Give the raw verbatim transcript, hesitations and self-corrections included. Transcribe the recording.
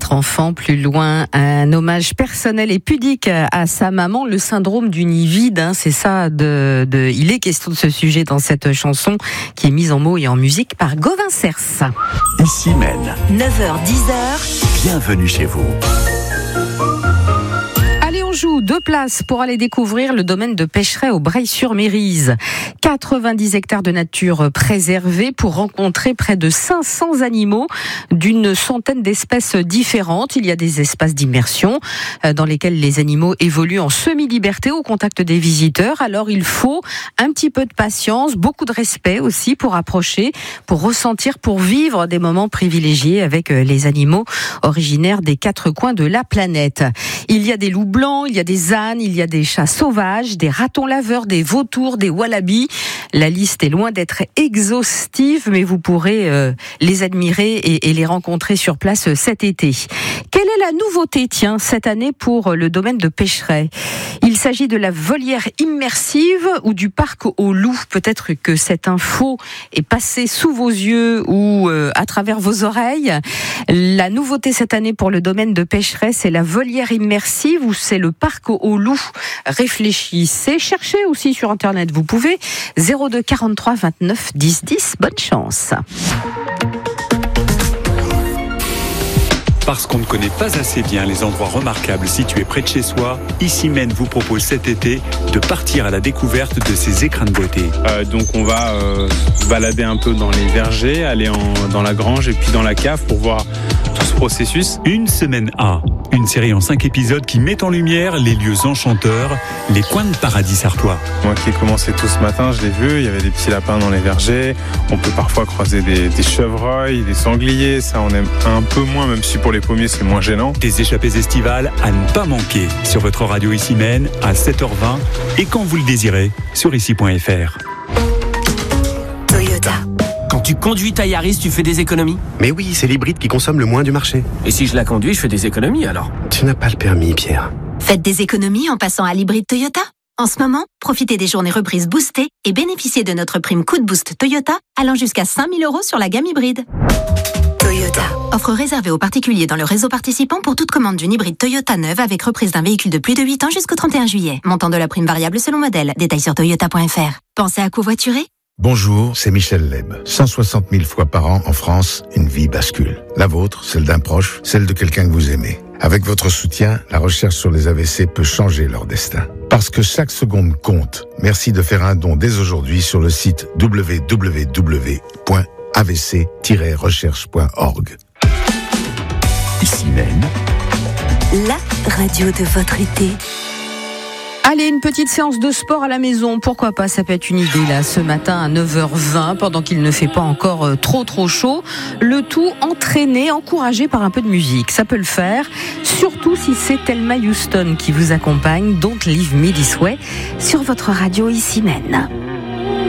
votre enfant. Plus loin, un hommage personnel et pudique à sa maman, le syndrome du nid vide. Hein, c'est ça. De, de, il est question de ce sujet dans cette chanson qui est mise en mots et en musique par Gauvin Cers. Ici Maine. neuf heures dix heures. Bienvenue chez vous. On joue deux places pour aller découvrir le domaine de Pêcheret au Breil-sur-Mérise. quatre-vingt-dix hectares de nature préservés pour rencontrer près de cinq cents animaux d'une centaine d'espèces différentes. Il y a des espaces d'immersion dans lesquels les animaux évoluent en semi-liberté au contact des visiteurs. Alors il faut un petit peu de patience, beaucoup de respect aussi pour approcher, pour ressentir, pour vivre des moments privilégiés avec les animaux originaires des quatre coins de la planète. Il y a des loups blancs, il y a des ânes, il y a des chats sauvages, des ratons laveurs, des vautours, des wallabies. La liste est loin d'être exhaustive, mais vous pourrez euh, les admirer et, et les rencontrer sur place cet été. Quelle est la nouveauté, tiens, cette année pour le domaine de Pêcheret ? Il s'agit de la volière immersive ou du parc aux loups. Peut-être que cette info est passée sous vos yeux ou euh, à travers vos oreilles. La nouveauté cette année pour le domaine de Pêcheret, c'est la volière immersive ou c'est le parc aux loups. Réfléchissez, cherchez aussi sur Internet, vous pouvez. zéro deux quarante-trois vingt-neuf dix dix, bonne chance. Parce qu'on ne connaît pas assez bien les endroits remarquables situés près de chez soi, Ici Maine vous propose cet été de partir à la découverte de ces écrins de beauté. Euh, donc on va euh, se balader un peu dans les vergers, aller en, dans la grange et puis dans la cave pour voir tout ce processus. Une semaine A, une série en cinq épisodes qui met en lumière les lieux enchanteurs, les coins de paradis sartois. Moi qui ai commencé tout ce matin, je l'ai vu, il y avait des petits lapins dans les vergers, on peut parfois croiser des, des chevreuils, des sangliers, ça on aime un peu moins, même si pour les pommiers c'est moins gênant. Des échappées estivales à ne pas manquer sur votre radio Ici Maine à sept heures vingt et quand vous le désirez sur ici point f r. Toyota. Quand tu conduis ta Yaris, tu fais des économies ? Mais oui, c'est l'hybride qui consomme le moins du marché. Et si je la conduis, je fais des économies alors ? Tu n'as pas le permis, Pierre. Faites des économies en passant à l'hybride Toyota. En ce moment, profitez des journées reprises boostées et bénéficiez de notre prime Coup de Boost Toyota allant jusqu'à cinq mille euros sur la gamme hybride. Toyota. Offre réservée aux particuliers dans le réseau participant pour toute commande d'une hybride Toyota neuve avec reprise d'un véhicule de plus de huit ans jusqu'au trente et un juillet. Montant de la prime variable selon modèle. Détails sur toyota point f r. Pensez à covoiturer ? Bonjour, c'est Michel Leb. cent soixante mille fois par an en France, une vie bascule. La vôtre, celle d'un proche, celle de quelqu'un que vous aimez. Avec votre soutien, la recherche sur les A V C peut changer leur destin. Parce que chaque seconde compte, merci de faire un don dès aujourd'hui sur le site w w w point a v c tiret recherche point org. Ici Maine, La radio de votre été. Allez, une petite séance de sport à la maison, pourquoi pas, ça peut être une idée là, ce matin à neuf heures vingt, pendant qu'il ne fait pas encore euh, trop trop chaud. Le tout entraîné, encouragé par un peu de musique, ça peut le faire, surtout si c'est Thelma Houston qui vous accompagne, Don't Leave Me This Way, sur votre radio Ici Maine.